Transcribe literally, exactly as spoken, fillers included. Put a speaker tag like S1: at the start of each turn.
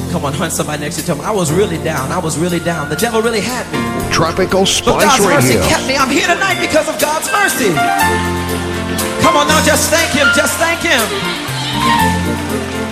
S1: Come on, hunt somebody next to you. Tell me, I was really down. I was really down. The devil really had me.
S2: Tropical
S1: But
S2: Spice
S1: God's mercy
S2: Radio.
S1: kept me. I'm here tonight because of God's mercy. Come on now, just thank him. Just thank him.